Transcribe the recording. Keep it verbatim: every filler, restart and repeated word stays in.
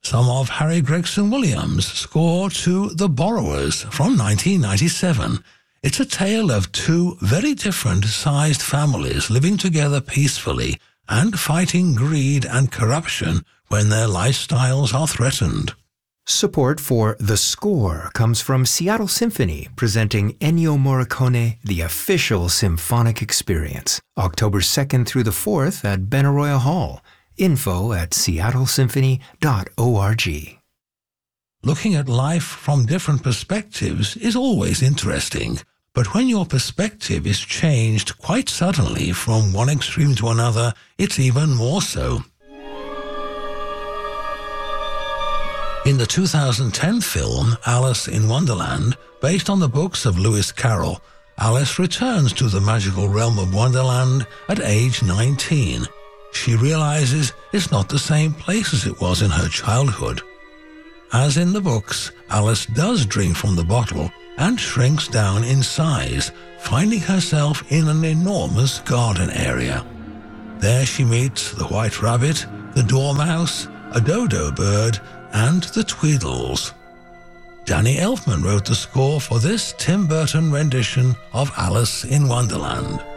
some of Harry Gregson Williams' score to The Borrowers from nineteen ninety-seven. It's a tale of two very different sized families living together peacefully and fighting greed and corruption when their lifestyles are threatened. Support for The Score comes from Seattle Symphony, presenting Ennio Morricone, The Official Symphonic Experience, October second through the fourth at Benaroya Hall. Info at seattle symphony dot org. Looking at life from different perspectives is always interesting, but when your perspective is changed quite suddenly from one extreme to another, it's even more so. In the two thousand ten film Alice in Wonderland, based on the books of Lewis Carroll, Alice returns to the magical realm of Wonderland at age nineteen. She realizes it's not the same place as it was in her childhood. As in the books, Alice does drink from the bottle and shrinks down in size, finding herself in an enormous garden area. There she meets the White Rabbit, the Dormouse, a dodo bird, and the Tweedles. Danny Elfman wrote the score for this Tim Burton rendition of Alice in Wonderland.